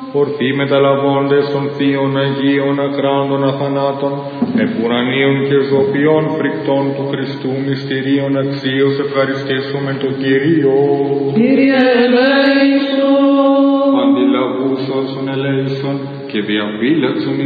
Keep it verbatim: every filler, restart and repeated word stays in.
ορθοί μεταλαβώντες των θείων Αγίων ακράντων αθανάτων, επουρανίων και ζωοποιών φρικτών του Χριστού μυστηρίων αξίως ευχαριστήσουμε το Κύριο. Κύριε ελέησον. Αντιλαβούς όσων ελέησον και διαφύλαξον